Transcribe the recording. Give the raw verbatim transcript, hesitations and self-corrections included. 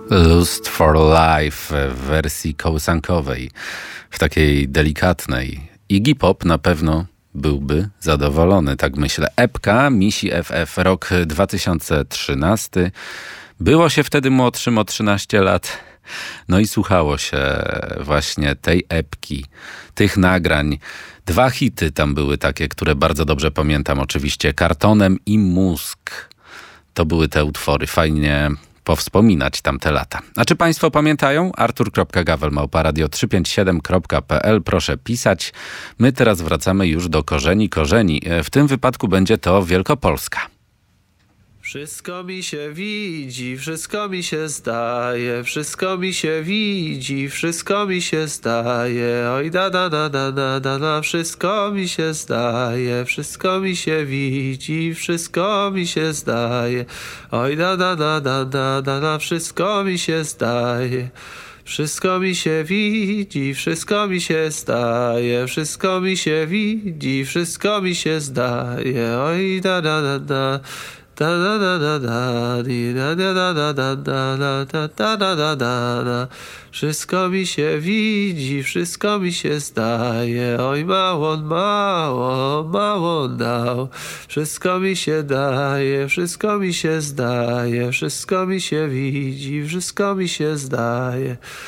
Lust for Life w wersji kołysankowej, w takiej delikatnej. Iggy Pop na pewno byłby zadowolony, tak myślę. Epka, Misi F F, rok dwa tysiące trzynasty. Było się wtedy młodszym o trzynaście lat. No i słuchało się właśnie tej epki, tych nagrań. Dwa hity tam były takie, które bardzo dobrze pamiętam oczywiście. Kartonem i Mózg. To były te utwory. Fajnie powspominać tamte lata. A czy państwo pamiętają? artur kropka gawel małpa radio trzysta pięćdziesiąt siedem kropka p l. Proszę pisać. My teraz wracamy już do korzeni korzeni. W tym wypadku będzie to Wielkopolska. Wszystko mi się widzi, wszystko mi się zdaje, wszystko mi się widzi, wszystko mi się zdaje, oj da da da da da da da, wszystko mi się zdaje, wszystko mi się widzi, wszystko mi się zdaje, oj da da da da da da da, wszystko mi się zdaje. Wszystko mi się widzi, wszystko mi się zdaje, wszystko mi się widzi, wszystko mi się zdaje, oj da da da da. Da da da da da di da da da da da da da da da da da da. Wszystko mi się widzi, wszystko mi się zdaje, oj mało, mało, mało dał. Wszystko mi się daje, wszystko mi się zdaje, wszystko mi się widzi, wszystko mi się zdaje.